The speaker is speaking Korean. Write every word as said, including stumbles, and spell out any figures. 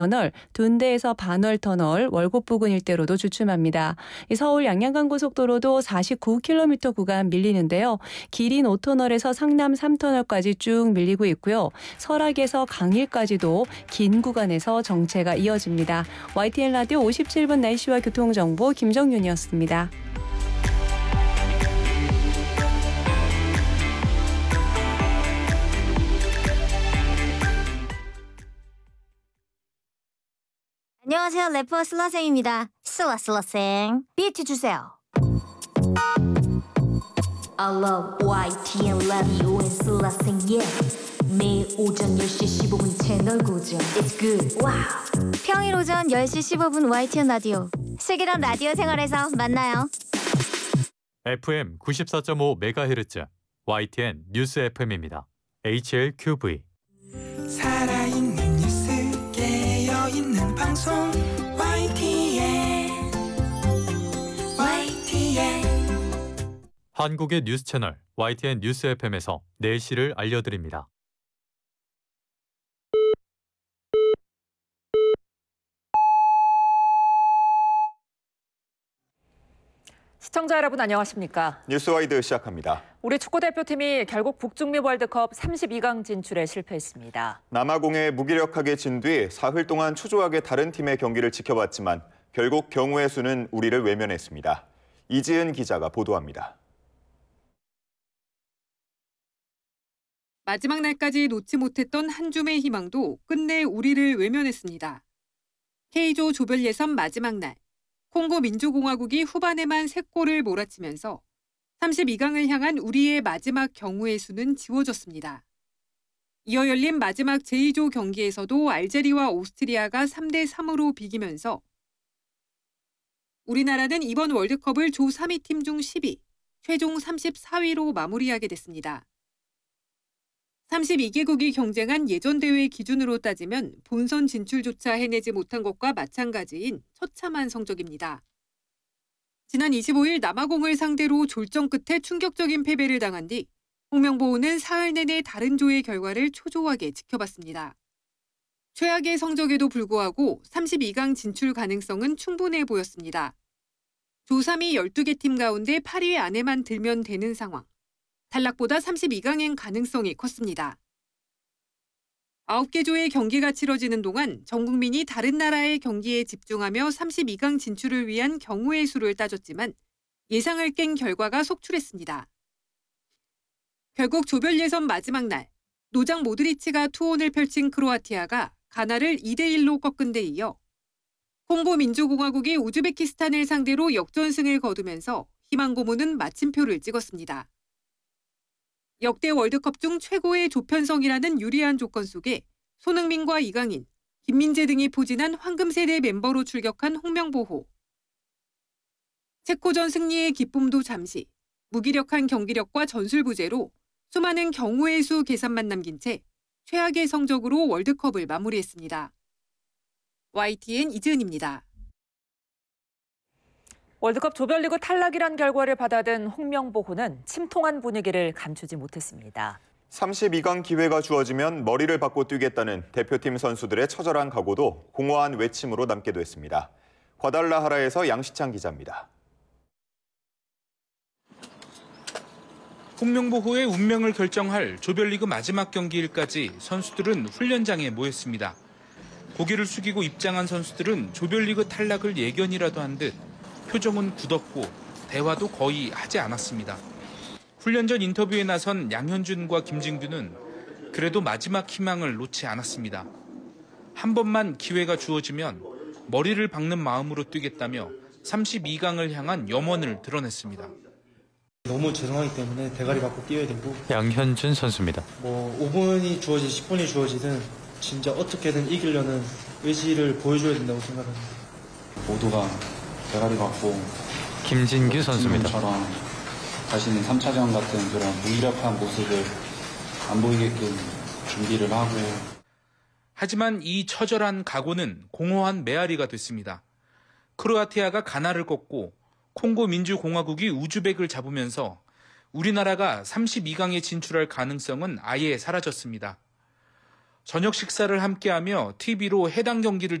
터널, 둔대에서 반월 터널, 월곡 부근 일대로도 주춤합니다. 서울 양양간 고속도로도 사십구 킬로미터 구간 밀리는데요. 기린 오 터널에서 상남 삼 터널까지 쭉 밀리고 있고요. 설악에서 강일까지도 긴 구간에서 정체가 이어집니다. 와이티엔 라디오 오십칠 분 날씨와 교통정보 김정윤이었습니다. 안녕하세요. 래퍼 슬라생입니다. 슬라슬라생 비트 주세요. I love 와이티엔 라디오의 슬라생 yeah. 매일 오전 열 시 십오 분 채널 고정 It's good wow. 평일 오전 열 시 십오 분 와이티엔 라디오 슬기로운 라디오 생활에서 만나요. 에프엠 구십사 점 오 메가헤르츠 와이티엔 뉴스 에프엠입니다. 에이치엘큐브이 살아있는 뉴스 깨어있는 방송 와이티엔 와이티엔 한국의 뉴스 채널 와이티엔 뉴스 에프엠에서 내일시를 알려드립니다. 시청자 여러분 안녕하십니까? 뉴스와이드 시작합니다. 우리 축구대표팀이 결국 북중미 월드컵 삼십이 강 진출에 실패했습니다. 남아공에 무기력하게 진 뒤 사흘 동안 초조하게 다른 팀의 경기를 지켜봤지만 결국 경우의 수는 우리를 외면했습니다. 이지은 기자가 보도합니다. 마지막 날까지 놓지 못했던 한 줌의 희망도 끝내 우리를 외면했습니다. K조 조별 예선 마지막 날, 콩고 민주공화국이 후반에만 세 골을 몰아치면서 삼십이 강을 향한 우리의 마지막 경우의 수는 지워졌습니다. 이어 열린 마지막 제이조 경기에서도 알제리와 오스트리아가 삼 대 삼으로 비기면서 우리나라는 이번 월드컵을 조 삼 위 팀 중 십 위, 최종 삼십사 위로 마무리하게 됐습니다. 삼십이 개국이 경쟁한 예전 대회 기준으로 따지면 본선 진출조차 해내지 못한 것과 마찬가지인 처참한 성적입니다. 지난 이십오 일 남아공을 상대로 졸전 끝에 충격적인 패배를 당한 뒤 홍명보호는 사흘 내내 다른 조의 결과를 초조하게 지켜봤습니다. 최악의 성적에도 불구하고 삼십이 강 진출 가능성은 충분해 보였습니다. 조 삼 위 열두 개 팀 가운데 팔 위 안에만 들면 되는 상황. 탈락보다 삼십이 강행 가능성이 컸습니다. 아홉 개 조의 경기가 치러지는 동안 전 국민이 다른 나라의 경기에 집중하며 삼십이 강 진출을 위한 경우의 수를 따졌지만 예상을 깬 결과가 속출했습니다. 결국 조별 예선 마지막 날, 노장 모드리치가 투혼을 펼친 크로아티아가 가나를 이 대 일로 꺾은 데 이어 콩고 민주공화국이 우즈베키스탄을 상대로 역전승을 거두면서 희망 고문은 마침표를 찍었습니다. 역대 월드컵 중 최고의 조편성이라는 유리한 조건 속에 손흥민과 이강인, 김민재 등이 포진한 황금세대 멤버로 출격한 홍명보호. 체코전 승리의 기쁨도 잠시, 무기력한 경기력과 전술 부재로 수많은 경우의 수 계산만 남긴 채 최악의 성적으로 월드컵을 마무리했습니다. 와이티엔 이지은입니다. 월드컵 조별리그 탈락이란 결과를 받아든 홍명보호는 침통한 분위기를 감추지 못했습니다. 삼십이 강 기회가 주어지면 머리를 받고 뛰겠다는 대표팀 선수들의 처절한 각오도 공허한 외침으로 남게 됐습니다. 과달라하라에서 양시창 기자입니다. 홍명보호의 운명을 결정할 조별리그 마지막 경기일까지 선수들은 훈련장에 모였습니다. 고개를 숙이고 입장한 선수들은 조별리그 탈락을 예견이라도 한 듯 표정은 굳었고 대화도 거의 하지 않았습니다. 훈련 전 인터뷰에 나선 양현준과 김진규는 그래도 마지막 희망을 놓지 않았습니다. 한 번만 기회가 주어지면 머리를 박는 마음으로 뛰겠다며 삼십이 강을 향한 염원을 드러냈습니다. 너무 죄송하기 때문에 대가리 받고 뛰어야 되고 양현준 선수입니다. 뭐 오 분이 주어지든 십 분이 주어지든 진짜 어떻게든 이기려는 의지를 보여줘야 된다고 생각합니다. 모두가 대가리 받고 김진규 선수입니다. 지금처럼 다시는 삼 차전 같은 그런 무기력한 모습을 안 보이게끔 준비를 하고. 하지만 이 처절한 각오는 공허한 메아리가 됐습니다. 크로아티아가 가나를 꺾고 콩고 민주공화국이 우즈벡을 잡으면서 우리나라가 삼십이 강에 진출할 가능성은 아예 사라졌습니다. 저녁 식사를 함께하며 티비로 해당 경기를